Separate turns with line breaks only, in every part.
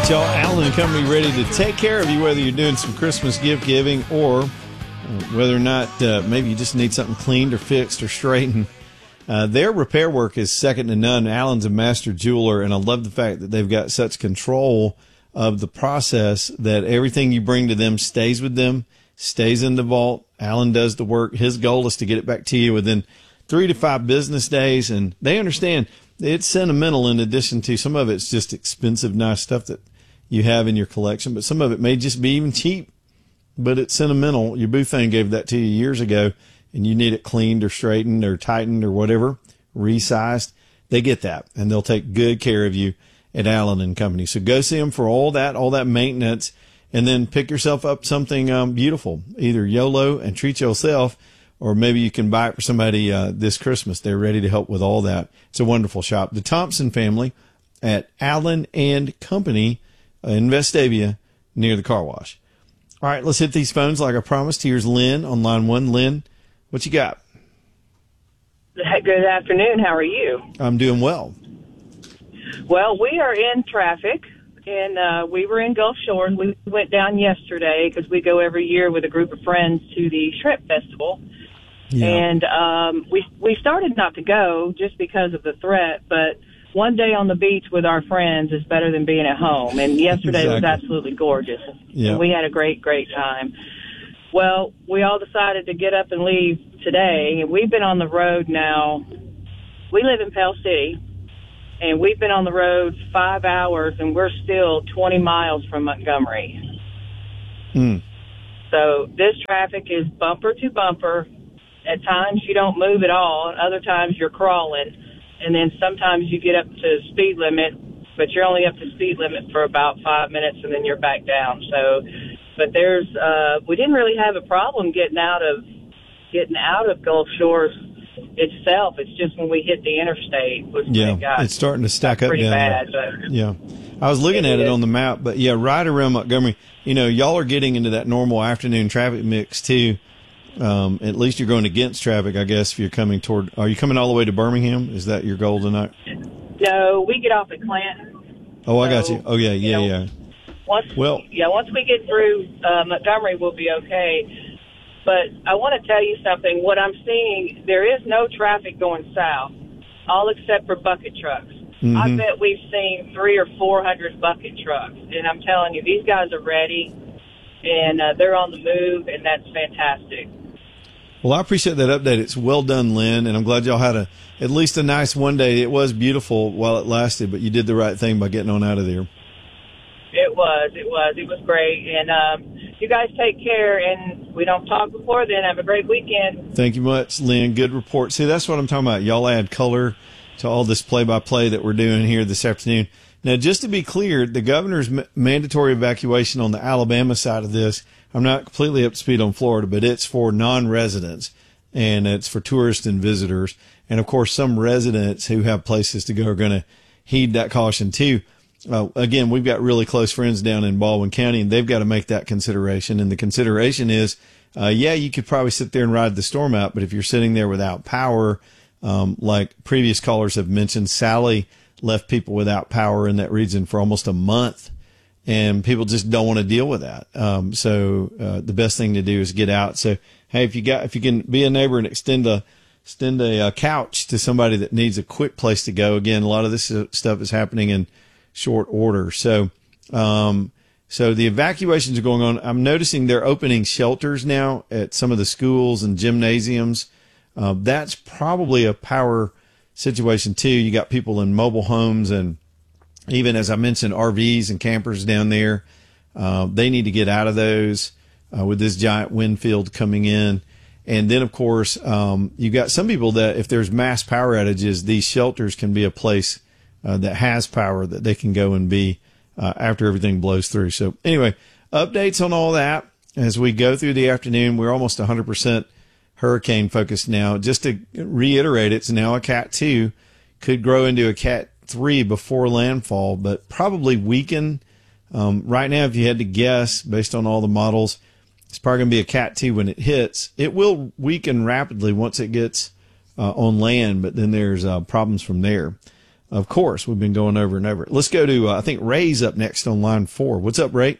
right, y'all. Allen & Company ready to take care of you, whether you're doing some Christmas gift giving or whether or not maybe you just need something cleaned or fixed or straightened. Their repair work is second to none. Allen's a master jeweler, and I love the fact that they've got such control of the process that everything you bring to them stays with them, stays in the vault. Allen does the work. His goal is to get it back to you within 3 to 5 business days, and they understand it's sentimental in addition to some of it's just expensive, nice stuff that you have in your collection, but some of it may just be even cheap, but it's sentimental. Your boo thing gave that to you years ago, and you need it cleaned or straightened or tightened or whatever, resized. They get that, and they'll take good care of you at Allen & Company. So go see them for all that maintenance, and then pick yourself up something beautiful, either YOLO and treat yourself, or maybe you can buy it for somebody this Christmas. They're ready to help with all that. It's a wonderful shop. The Thompson family at Allen & Company in Vestavia near the car wash. All right, let's hit these phones like I promised. Here's Lynn on line 1. Lynn, what you got?
Good afternoon. How are you?
I'm doing well.
Well, we are in traffic, and we were in Gulf Shores. We went down yesterday because we go every year with a group of friends to the Shrimp Festival. Yeah. And we started not to go just because of the threat, but one day on the beach with our friends is better than being at home. And yesterday was absolutely gorgeous. Yeah. And we had a great time. Well, we all decided to get up and leave today, and we've been on the road now. We live in Pell City, and we've been on the road 5 hours, and we're still 20 miles from Montgomery. So this traffic is bumper to bumper. At times you don't move at all, and other times you're crawling. And then sometimes you get up to speed limit, but you're only up to speed limit for about 5 minutes, and then you're back down. So, but there's we didn't really have a problem getting out of Gulf Shores itself. It's just when we hit the interstate,
it's starting to stack up
pretty
down
bad.
But yeah, I was looking at it on the map, but yeah, right around Montgomery. You know, y'all are getting into that normal afternoon traffic mix too. At least you're going against traffic, I guess, if you're coming toward. Are you coming all the way to Birmingham? Is that your goal tonight?
No, we get off at Clanton.
Oh, I got you. Oh, yeah.
Once we get through Montgomery, we'll be okay. But I want to tell you something. What I'm seeing, there is no traffic going south, all except for bucket trucks. Mm-hmm. I bet we've seen 300 or 400 bucket trucks, and I'm telling you, these guys are ready, and they're on the move, and that's fantastic.
Well, I appreciate that update. It's well done, Lynn, and I'm glad y'all had at least a nice one day. It was beautiful while it lasted, but you did the right thing by getting on out of there.
It was great, and you guys take care, and we don't talk before then. Have a great weekend.
Thank you much, Lynn. Good report. See, that's what I'm talking about. Y'all add color to all this play-by-play that we're doing here this afternoon. Now, just to be clear, the governor's mandatory evacuation on the Alabama side of this, I'm not completely up to speed on Florida, but it's for non-residents, and it's for tourists and visitors. And, of course, some residents who have places to go are going to heed that caution, too. Again, we've got really close friends down in Baldwin County, and they've got to make that consideration. And the consideration is, you could probably sit there and ride the storm out, but if you're sitting there without power, like previous callers have mentioned, Sally left people without power in that region for almost a month, and people just don't want to deal with that. So the best thing to do is get out. So, hey, if you can be a neighbor and extend a couch to somebody that needs a quick place to go. Again, a lot of this stuff is happening in short order. So the evacuations are going on. I'm noticing they're opening shelters now at some of the schools and gymnasiums. That's probably a power situation too. You got people in mobile homes, and even, as I mentioned, RVs and campers down there. They need to get out of those with this giant wind field coming in. And then, of course, you got some people that if there's mass power outages, these shelters can be a place that has power that they can go and be after everything blows through. So anyway, updates on all that as we go through the afternoon. We're almost 100% hurricane focused now. Just to reiterate, it's now a Cat 2, could grow into a Cat 3 before landfall, but probably weaken. Right now, if you had to guess, based on all the models, it's probably going to be a Cat 2 when it hits. It will weaken rapidly once it gets on land, but then there's problems from there. of course, we've been going over and over it. Let's go to, I think Ray's up next on line 4. What's up, Ray?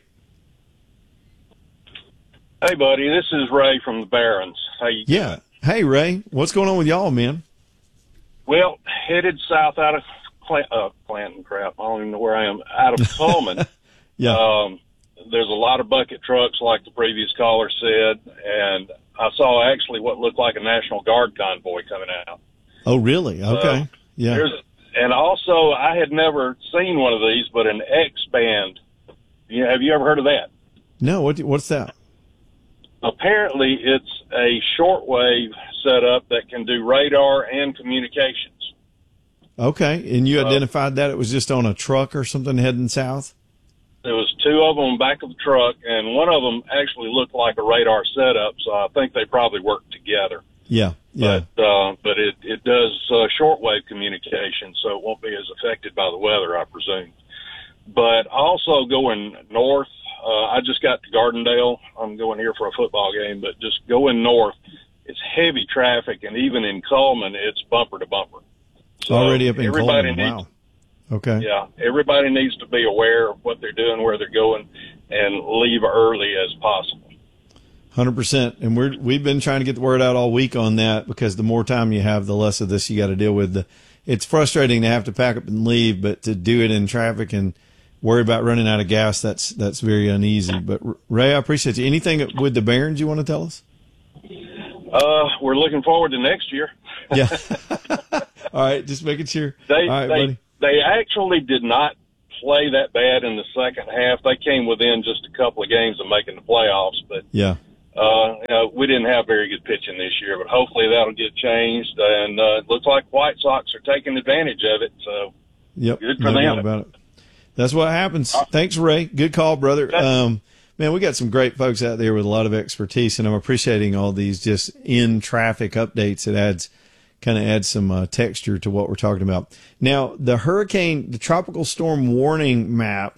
Hey, buddy, this is Ray from the Barrens. How you doing?
Yeah. Hey, Ray. What's going on with y'all, man?
Well, headed south out of Clanton, crap. I don't even know where I am. Out of Coleman.
Yeah.
There's a lot of bucket trucks, like the previous caller said, and I saw actually what looked like a National Guard convoy coming out.
Oh, really? Okay. Yeah.
And also, I had never seen one of these, but an X-band. Have you ever heard of that?
No. What's that?
Apparently, it's a shortwave setup that can do radar and communications.
Okay. And you identified that it was just on a truck or something heading south?
There was 2 of them back of the truck, and one of them actually looked like a radar setup, so I think they probably worked together.
Yeah.
But it does shortwave communication, so it won't be as affected by the weather, I presume. But also going north, I just got to Gardendale. I'm going here for a football game, but just going north, it's heavy traffic, and even in Coleman, it's bumper to bumper. So
already up in Coleman. Wow. Okay.
Yeah, everybody needs to be aware of what they're doing, where they're going, and leave early as possible.
100%. And we've been trying to get the word out all week on that, because the more time you have, the less of this you got to deal with. It's frustrating to have to pack up and leave, but to do it in traffic and worry about running out of gas, that's very uneasy. But Ray, I appreciate you. Anything with the Barrens you want to tell us?
We're looking forward to next year.
Yeah. All right, just making sure. All right, buddy.
They actually did not play that bad in the second half. They came within just a couple of games of making the playoffs, but
yeah,
we didn't have very good pitching this year. But hopefully that'll get changed, and it looks like White Sox are taking advantage of it. So
yep,
good for
no
them.
doubt about it. That's what happens. Thanks, Ray. Good call, brother. Man, we got some great folks out there with a lot of expertise, and I'm appreciating all these just in traffic updates. It adds some texture to what we're talking about. Now, the tropical storm warning map,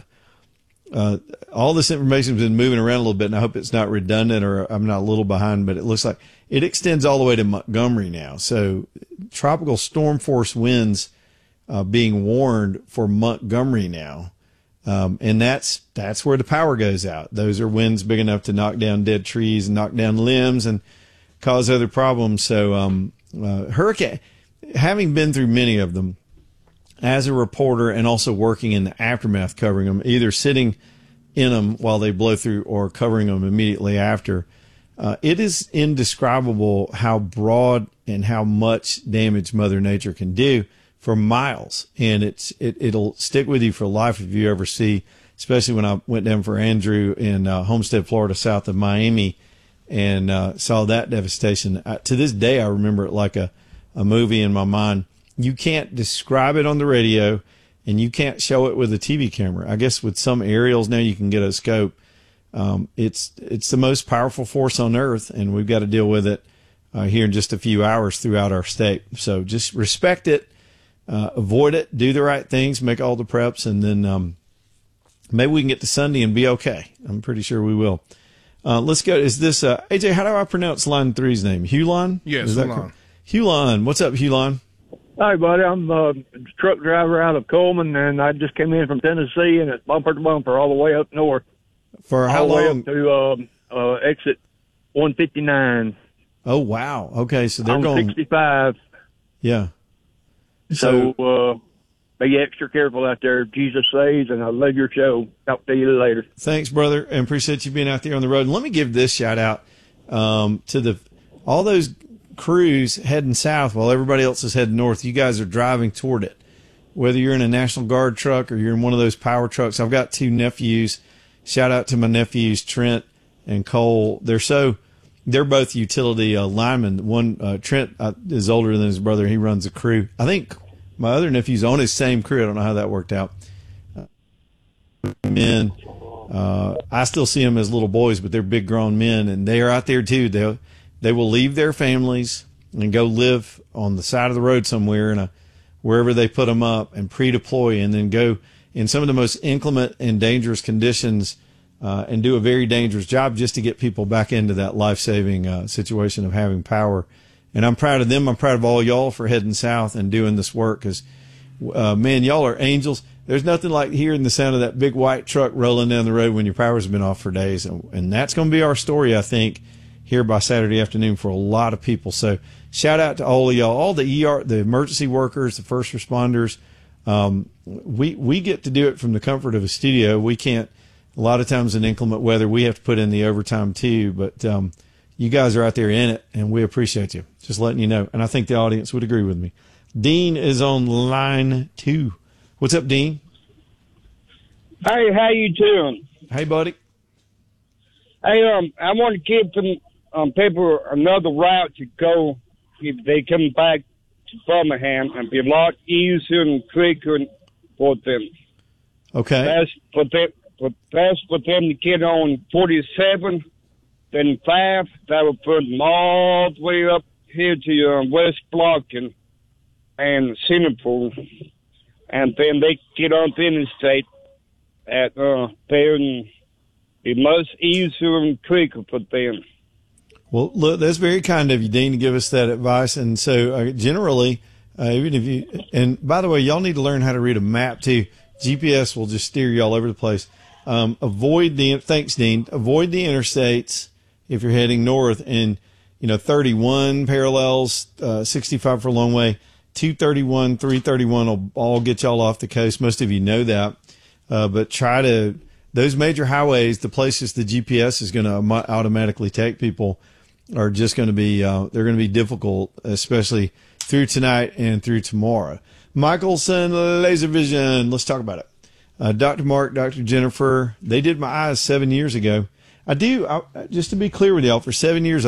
all this information has been moving around a little bit, and I hope it's not redundant or I'm not a little behind, but it looks like it extends all the way to Montgomery now. So tropical storm force winds being warned for Montgomery now. And that's where the power goes out. Those are winds big enough to knock down dead trees and knock down limbs and cause other problems. So, hurricane, having been through many of them as a reporter and also working in the aftermath, covering them, either sitting in them while they blow through or covering them immediately after, it is indescribable how broad and how much damage Mother Nature can do for miles. And it'll stick with you for life if you ever see, especially when I went down for Andrew in Homestead, Florida, south of Miami, and saw that devastation. To this day, I remember it like a movie in my mind. You can't describe it on the radio, and you can't show it with a TV camera. I guess with some aerials now you can get a scope. It's the most powerful force on Earth, and we've got to deal with it here in just a few hours throughout our state. So just respect it, avoid it, do the right things, make all the preps, and then maybe we can get to Sunday and be okay. I'm pretty sure we will. Let's go. Is this AJ? How do I pronounce line 3's name? Hulon?
Yes, Hulon.
Hulon. What's up, Hulon?
Hi, buddy. I'm a truck driver out of Coleman, and I just came in from Tennessee, and it's bumper to bumper all the way up north.
For how long?
All the way up to exit 159.
Oh, wow. Okay, so they're going
65.
Yeah.
So be extra careful out there. Jesus saves, and I love your show. Talk to you later.
Thanks, brother, and appreciate you being out there on the road. And let me give this shout out to all those crews heading south while everybody else is heading north. You guys are driving toward it. Whether you're in a National Guard truck or you're in one of those power trucks. I've got 2 nephews. Shout out to my nephews, Trent and Cole. They're both utility linemen. One, Trent is older than his brother. He runs a crew. I think my other nephew's on his same crew. I don't know how that worked out. Men, I still see them as little boys, but they're big grown men, and they are out there too. They will leave their families and go live on the side of the road somewhere wherever they put them up and pre-deploy, and then go in some of the most inclement and dangerous conditions and do a very dangerous job just to get people back into that life-saving situation of having power. And I'm proud of them. I'm proud of all y'all for heading south and doing this work, because Man, y'all are angels. There's nothing like hearing the sound of that big white truck rolling down the road when your power's been off for days. And that's going to be our story, I think, here by Saturday afternoon for a lot of people. So shout out to all of y'all, all the ER, the emergency workers, the first responders. We get to do it from the comfort of a studio. We can't, a lot of times in inclement weather, we have to put in the overtime too, but, you guys are out there in it and we appreciate you. Just letting you know. And I think the audience would agree with me. Dean is on line 2. What's up, Dean?
Hey, how you doing?
Hey, buddy.
Hey, I want to give them people another route to go if they come back to Birmingham and be a lot easier and quicker for them.
Okay.
That's for them to get on 47, then 5. That will put them all the way up here to West Block and Singapore, and then they get on the interstate at there. It much easier and quicker for them.
Well, look, that's very kind of you, Dean, to give us that advice. And so generally, even if you, and by the way, y'all need to learn how to read a map too. GPS will just steer you all over the place. Thanks, Dean. Avoid the interstates if you're heading north, and 31 parallels, 65 for a long way. 231, 331 will all get y'all off the coast. Most of you know that. But those major highways, the places the GPS is going to automatically take people are just going to be, they're going to be difficult, especially through tonight and through tomorrow. Michelson Laser Vision. Let's talk about it. Dr. Mark, Dr. Jennifer, they did my eyes 7 years ago. Just to be clear with y'all, for 7 years,